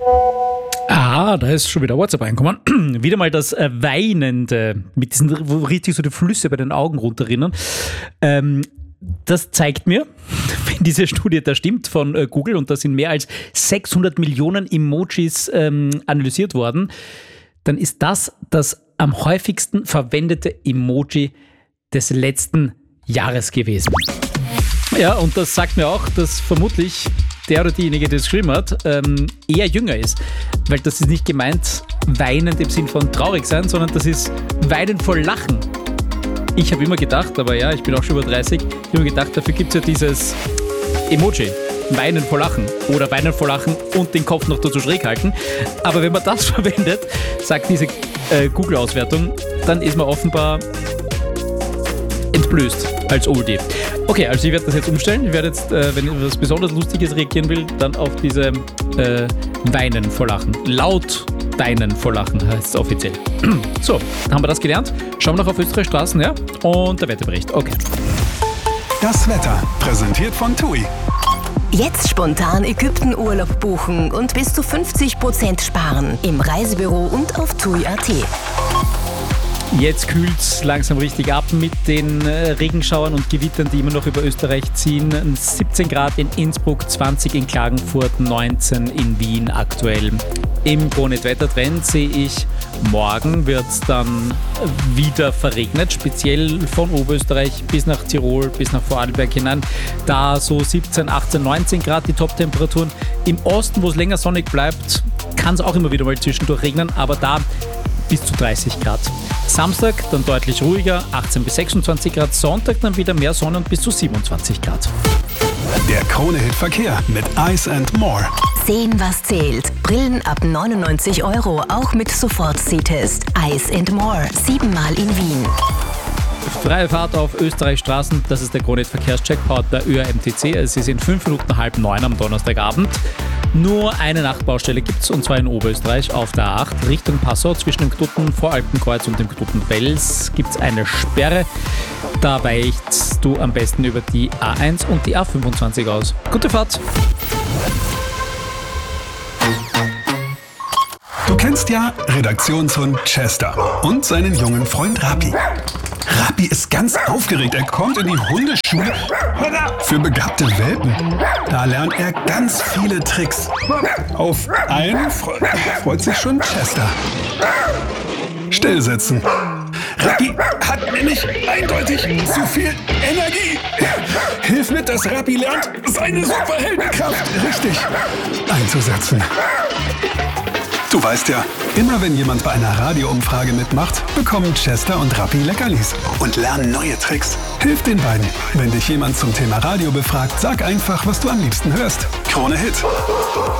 Ah, da ist schon wieder WhatsApp reingekommen. Wieder mal das Weinende, mit diesen, wo richtig so die Flüsse bei den Augen runterrinnen. Das zeigt mir, wenn diese Studie da stimmt von Google, und da sind mehr als 600 Millionen Emojis analysiert worden, dann ist das am häufigsten verwendete Emoji des letzten Jahres gewesen. Ja, und das sagt mir auch, dass vermutlich der oder diejenige, der das geschrieben hat, eher jünger ist. Weil das ist nicht gemeint weinend im Sinn von traurig sein, sondern das ist weinend vor Lachen. Ich habe immer gedacht, aber ja, ich bin auch schon über 30, ich habe immer gedacht, dafür gibt es ja dieses Emoji. Weinen vor Lachen oder weinen vor Lachen und den Kopf noch dazu schräg halten. Aber wenn man das verwendet, sagt diese Google-Auswertung, dann ist man offenbar entblößt als Oldie. Okay, also ich werde das jetzt umstellen. Ich werde jetzt, wenn ich etwas besonders Lustiges reagieren will, dann auf diese Weinen vor Lachen. Laut deinen vor Lachen heißt es offiziell. So, dann haben wir das gelernt. Schauen wir noch auf Österreich Straßen, ja? Und der Wetterbericht. Okay. Das Wetter, präsentiert von TUI. Jetzt spontan Ägypten-Urlaub buchen und bis zu 50% sparen im Reisebüro und auf TUI.at. Jetzt kühlt es langsam richtig ab mit den Regenschauern und Gewittern, die immer noch über Österreich ziehen. 17 Grad in Innsbruck, 20 in Klagenfurt, 19 in Wien aktuell. Im Kronet-Wettertrend sehe ich, morgen wird es dann wieder verregnet, speziell von Oberösterreich bis nach Tirol, bis nach Vorarlberg hinein. Da so 17, 18, 19 Grad die Top-Temperaturen. Im Osten, wo es länger sonnig bleibt, kann es auch immer wieder mal zwischendurch regnen, aber da bis zu 30 Grad. Samstag dann deutlich ruhiger, 18 bis 26 Grad. Sonntag dann wieder mehr Sonne und bis zu 27 Grad. Der Krone-Hit-Verkehr mit Ice & More. Sehen, was zählt. Brillen ab 99 €, auch mit Sofort-Sehtest. Ice & More, 7-mal in Wien. Freie Fahrt auf Österreich Straßen, das ist der Krone-Hit-Verkehrscheck, powered bei ÖRMTC. Es ist in 5 Minuten 8:30 am Donnerstagabend. Nur eine Nachtbaustelle gibt es, und zwar in Oberösterreich auf der A8 Richtung Passau. Zwischen dem Knoten Voralpenkreuz und dem Knoten Wels gibt es eine Sperre. Da weichst du am besten über die A1 und die A25 aus. Gute Fahrt! Du kennst ja Redaktionshund Chester und seinen jungen Freund Rappi. Rappi ist ganz aufgeregt. Er kommt in die Hundeschule für begabte Welpen. Da lernt er ganz viele Tricks. Auf einen freut sich schon Chester. Stillsitzen. Rappi hat nämlich eindeutig zu viel Energie. Hilf mit, dass Rappi lernt, seine Superheldenkraft richtig einzusetzen. Du weißt ja, immer wenn jemand bei einer Radioumfrage mitmacht, bekommen Chester und Rappi Leckerlis und lernen neue Tricks. Hilf den beiden. Wenn dich jemand zum Thema Radio befragt, sag einfach, was du am liebsten hörst. Krone Hit.